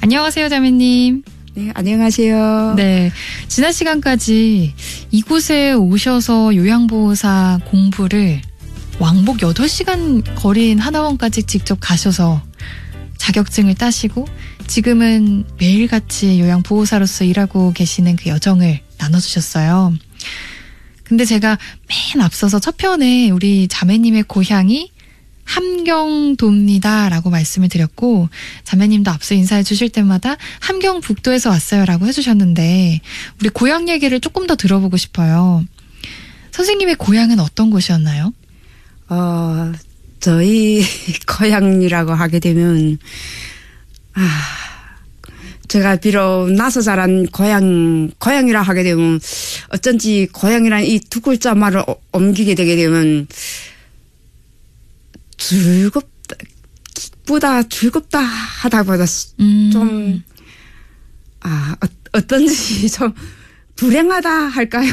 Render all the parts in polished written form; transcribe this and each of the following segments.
안녕하세요, 자매님. 네, 안녕하세요. 네, 지난 시간까지 이곳에 오셔서 요양보호사 공부를 왕복 8시간 거리인 하나원까지 직접 가셔서 자격증을 따시고 지금은 매일같이 요양보호사로서 일하고 계시는 그 여정을 나눠주셨어요. 근데 제가 맨 앞서서 첫 편에 우리 자매님의 고향이 함경도입니다 라고 말씀을 드렸고, 자매님도 앞서 인사해 주실 때마다 함경북도에서 왔어요 라고 해주셨는데, 우리 고향 얘기를 조금 더 들어보고 싶어요. 선생님의 고향은 어떤 곳이었나요? 저희 고향이라고 하게 되면 제가 비록 나서 자란 고향이라 하게 되면 어쩐지 고향이란 이 두 글자 말을 옮기게 되게 되면 즐겁다, 기쁘다, 즐겁다 하다보다 좀 어떤지 좀 불행하다 할까요?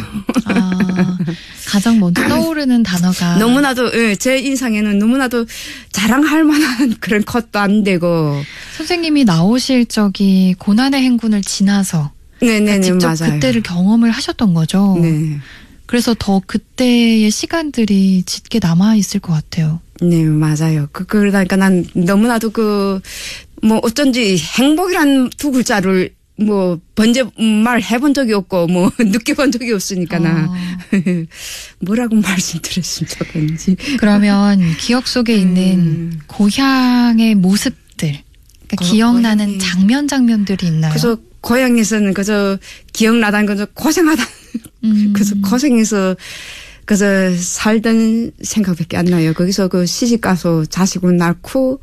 가장 먼저 떠오르는 단어가 너무나도 제 인상에는 너무나도 자랑할 만한 그런 것도 안 되고, 선생님이 나오실 적이 고난의 행군을 지나서 직접 맞아요. 그때를 경험을 하셨던 거죠. 네. 그래서 더 그때의 시간들이 짙게 남아 있을 것 같아요. 네, 맞아요. 그러니까 난 너무나도 어쩐지 행복이란 두 글자를 번째 말 해본 적이 없고, 느껴본 적이 없으니까, 뭐라고 말씀드렸으면 좋겠는지. 그러면 기억 속에 있는 고향의 모습들, 그러니까 기억나는 장면들이 있나요? 그래서 고향에서는 기억나다는 거죠. 고생하다. 그래서 고생해서 살던 생각밖에 안 나요. 거기서 시집 가서 자식을 낳고,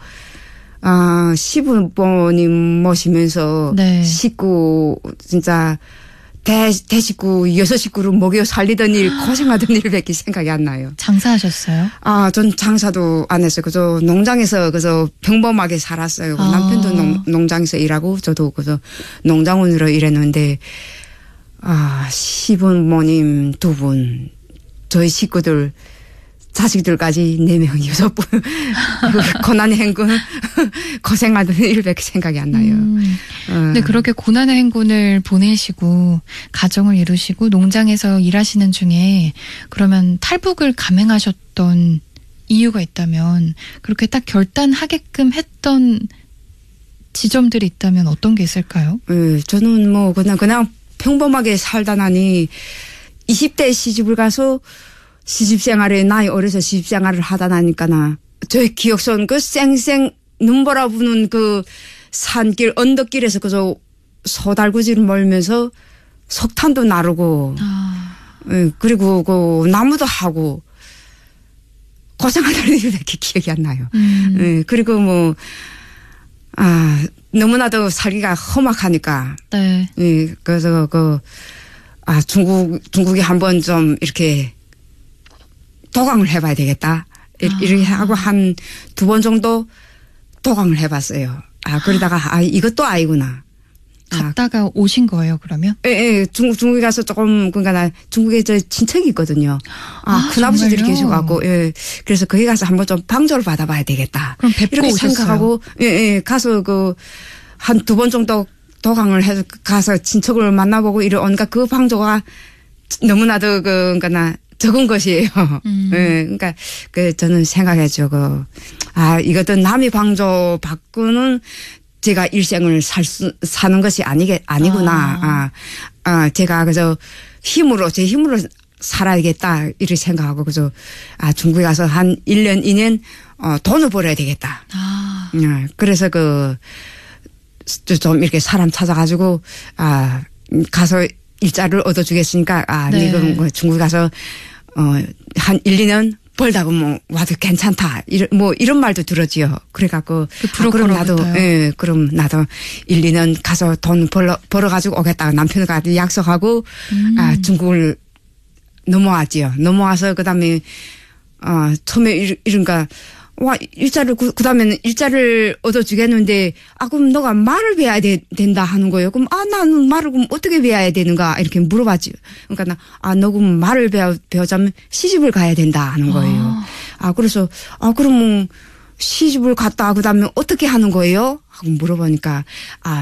시부모님 모시면서 네. 식구, 진짜, 대식구, 6식구를 먹여 살리던 일, 고생하던 일밖에 생각이 안 나요. 장사하셨어요? 전 장사도 안 했어요. 농장에서, 평범하게 살았어요. 남편도 농장에서 일하고, 저도 농장원으로 일했는데, 시부모님 2분, 저희 식구들, 자식들까지 4명, 6분, 고난의 행군, 고생하던 일밖에 생각이 안 나요. 근데 그렇게 고난의 행군을 보내시고, 가정을 이루시고, 농장에서 일하시는 중에, 그러면 탈북을 감행하셨던 이유가 있다면, 그렇게 딱 결단하게끔 했던 지점들이 있다면 어떤 게 있을까요? 저는 그냥 평범하게 살다 나니, 20대에 시집을 가서, 나이 어려서 시집생활을 하다 나니까 저의 기억선 쌩쌩 눈보라 부는 산길, 언덕길에서 소달구지를 몰면서 석탄도 나르고, 그리고 나무도 하고, 고생하던 일밖에 기억이 안 나요. 그리고 너무나도 살기가 험악하니까. 네. 그래서 중국에 한번 좀 이렇게 도강을 해봐야 되겠다. 이렇게 하고 한 2번 정도 도강을 해봤어요. 그러다가 이것도 아니구나. 갔다가 오신 거예요, 그러면? 예. 중국에 가서 그러니까 중국에 저 친척이 있거든요. 큰아버지들이 계셔갖고, 예. 그래서 거기 가서 한번 좀 방조를 받아봐야 되겠다. 그럼 뵙고 이렇게 오셨어요? 생각하고, 예. 가서 한 2번 정도 도강을 해서 가서 친척을 만나보고 이러니까 그 방조가 너무나도 그러니까 적은 것이에요. 예, 그러니까 저는 생각했죠. 이것도 남의 방조 받고는 제가 일생을 사는 것이 아니구나. 제가 제 힘으로 살아야겠다 이렇게 생각하고 중국에 가서 한 1년 2년 돈을 벌어야 되겠다. 그래서 좀 이렇게 사람 찾아가지고 가서 일자를 얻어주겠으니까 네. 이거 중국에 가서 한 1, 2년 벌다 보면 와도 괜찮다. 이런 말도 들었지요. 그래갖고 그럼 나도 1, 2년 가서 돈 벌어가지고 오겠다. 남편과 약속하고 중국을 넘어왔지요. 넘어와서 그다음에 처음에 이런가 그다음에는 일자를 얻어주겠는데, 그럼 너가 말을 배워야 된다 하는 거예요. 그럼, 나는 말을 그럼 어떻게 배워야 되는가? 이렇게 물어봤지. 그러니까 너 그럼 말을 배우자면 시집을 가야 된다 하는 거예요. 그래서, 그러면 시집을 갔다, 그다음에 어떻게 하는 거예요? 하고 물어보니까,